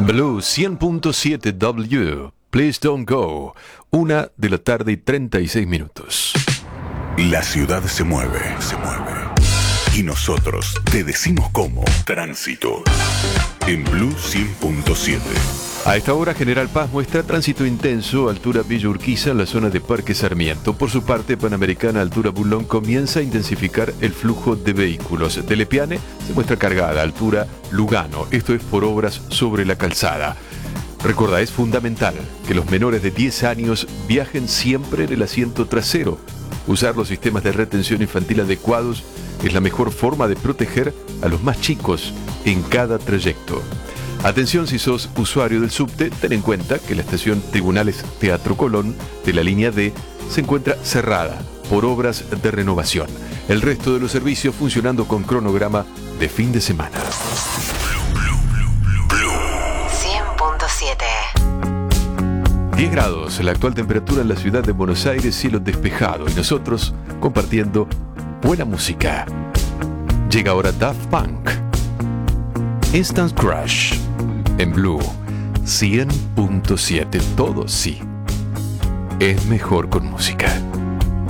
Blue 100.7 W. Please don't go. 1:36 PM. La ciudad se mueve. Y nosotros te decimos cómo. Tránsito. En Blue 100.7. A esta hora, General Paz muestra tránsito intenso, altura Villa Urquiza, en la zona de Parque Sarmiento. Por su parte, Panamericana, altura Bulón, comienza a intensificar el flujo de vehículos. Telepiane se muestra cargada, altura Lugano. Esto es por obras sobre la calzada. Recuerda, es fundamental que los menores de 10 años viajen siempre en el asiento trasero. Usar los sistemas de retención infantil adecuados es la mejor forma de proteger a los más chicos en cada trayecto. Atención, si sos usuario del subte, ten en cuenta que la estación Tribunales Teatro Colón de la línea D se encuentra cerrada por obras de renovación. El resto de los servicios funcionando con cronograma de fin de semana. 100.7. 10 grados, la actual temperatura en la ciudad de Buenos Aires, cielo despejado, y nosotros compartiendo buena música. Llega ahora Daft Punk. Instant Crush. En Blue 100.7, todo sí es mejor con música.